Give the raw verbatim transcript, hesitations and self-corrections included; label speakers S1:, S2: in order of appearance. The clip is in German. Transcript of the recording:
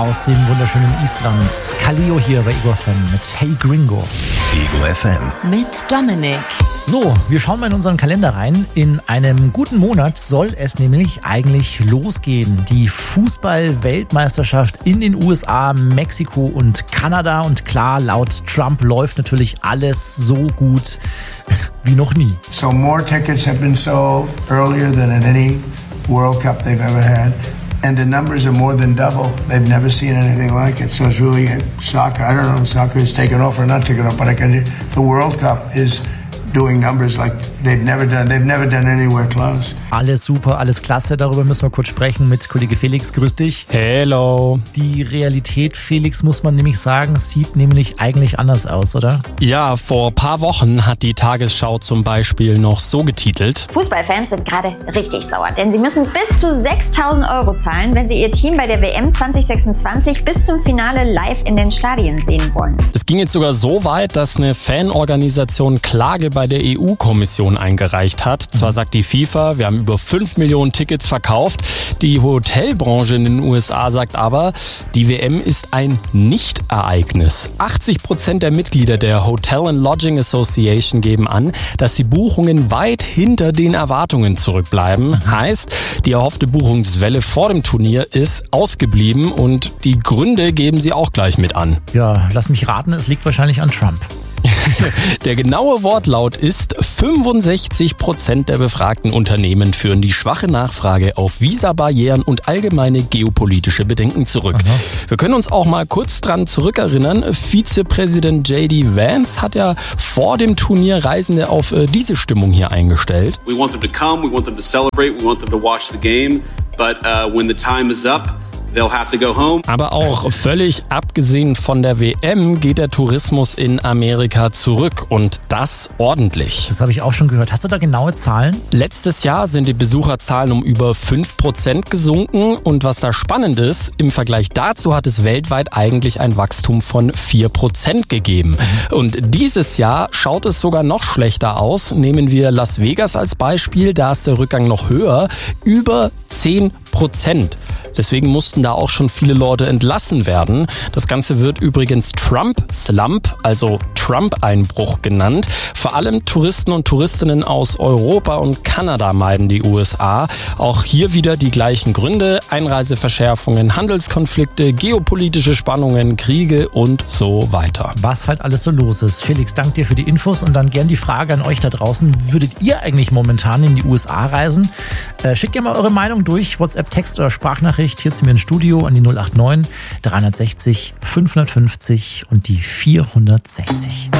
S1: aus dem wunderschönen Island. Kaleo hier bei Ego F M mit Hey Gringo.
S2: Ego F M.
S3: Mit Dominik.
S1: So, wir schauen mal in unseren Kalender rein. In einem guten Monat soll es nämlich eigentlich losgehen. Die Fußball-Weltmeisterschaft in den U S A, Mexiko und Kanada. Und klar, laut Trump läuft natürlich alles so gut wie noch nie.
S4: So more tickets have been sold earlier than in any World Cup they've ever had. And the numbers are more than double. They've never seen anything like it. So it's really soccer. I don't know if soccer is taken off or not taken off, but I can. The World Cup is doing numbers like they've never done. They've never done anywhere close.
S1: Alles super, alles klasse. Darüber müssen wir kurz sprechen mit Kollege Felix. Grüß dich.
S5: Hello.
S1: Die Realität, Felix, muss man nämlich sagen, sieht nämlich eigentlich anders aus, oder?
S5: Ja, vor ein paar Wochen hat die Tagesschau zum Beispiel noch so getitelt:
S6: Fußballfans sind gerade richtig sauer, denn sie müssen bis zu sechstausend Euro zahlen, wenn sie ihr Team bei der W M zwanzig sechsundzwanzig bis zum Finale live in den Stadien sehen wollen.
S5: Es ging jetzt sogar so weit, dass eine Fanorganisation Klage bei der E U-Kommission eingereicht hat. Zwar sagt die FIFA, wir haben über fünf Millionen Tickets verkauft. Die Hotelbranche in den U S A sagt aber, die W M ist ein Nicht-Ereignis. achtzig Prozent der Mitglieder der Hotel and Lodging Association geben an, dass die Buchungen weit hinter den Erwartungen zurückbleiben. Heißt, die erhoffte Buchungswelle vor dem Turnier ist ausgeblieben und die Gründe geben sie auch gleich mit an.
S1: Ja, lass mich raten, es liegt wahrscheinlich an Trump.
S5: Der genaue Wortlaut ist: fünfundsechzig Prozent der befragten Unternehmen führen die schwache Nachfrage auf Visabarrieren und allgemeine geopolitische Bedenken zurück. Aha. Wir können uns auch mal kurz dran zurückerinnern. Vizepräsident J D Vance hat ja vor dem Turnier Reisende auf äh, diese Stimmung hier eingestellt.
S7: We want them to come, we want them to celebrate, we want them to watch the game, but uh, when the time is up, they'll have to go home.
S5: Aber auch völlig abgesehen von der W M geht der Tourismus in Amerika zurück und das ordentlich.
S1: Das habe ich auch schon gehört. Hast du da genaue Zahlen?
S5: Letztes Jahr sind die Besucherzahlen um über fünf Prozent gesunken und was da spannend ist, im Vergleich dazu hat es weltweit eigentlich ein Wachstum von vier Prozent gegeben. Und dieses Jahr schaut es sogar noch schlechter aus. Nehmen wir Las Vegas als Beispiel, da ist der Rückgang noch höher, über zehn Prozent. Deswegen mussten da auch schon viele Leute entlassen werden. Das Ganze wird übrigens Trump-Slump, also Trump-Einbruch genannt. Vor allem Touristen und Touristinnen aus Europa und Kanada meiden die U S A. Auch hier wieder die gleichen Gründe: Einreiseverschärfungen, Handelskonflikte, geopolitische Spannungen, Kriege und so weiter.
S1: Was halt alles so los ist. Felix, danke dir für die Infos und dann gern die Frage an euch da draußen. Würdet ihr eigentlich momentan in die U S A reisen? Äh, schickt ihr mal eure Meinung durch, WhatsApp, Text oder Sprachnachricht hier zu mir ins Studio an die null acht neun, dreihundertsechzig, fünfhundertfünfzig und die vierhundertsechzig.